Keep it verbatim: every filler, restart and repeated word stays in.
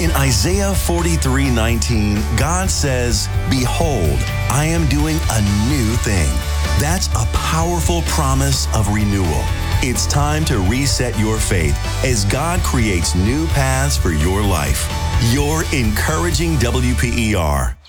In Isaiah forty-three nineteen, God says, "Behold, I am doing a new thing." That's a powerful promise of renewal. It's time to reset your faith as God creates new paths for your life. You're encouraging W P E R.